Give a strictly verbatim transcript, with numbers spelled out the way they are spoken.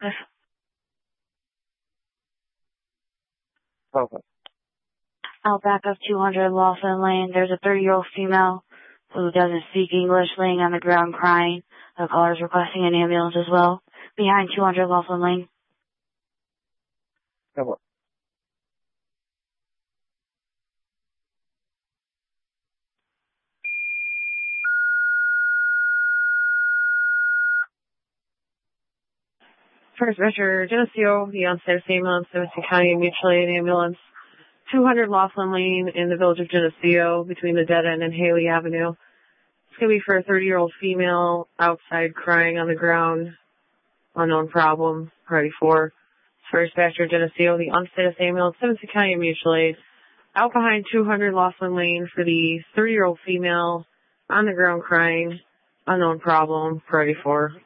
Okay. Out back of two hundred Laughlin Lane, there's a thirty-year-old female who doesn't speak English laying on the ground crying. The caller is requesting an ambulance as well. Behind two hundred Laughlin Lane. Come on. First Measure Geneseo, the on-status ambulance, Seventeen County Mutual Aid Ambulance, two hundred Laughlin Lane in the village of Geneseo between the dead end and Haley Avenue. It's going to be for a thirty-year-old female outside crying on the ground. Unknown problem. Ready for. First Measure Geneseo, the on-status ambulance, Seventeen County Mutual Aid, out behind two hundred Laughlin Lane for the thirty-year-old female on the ground crying. Unknown problem. Ready for.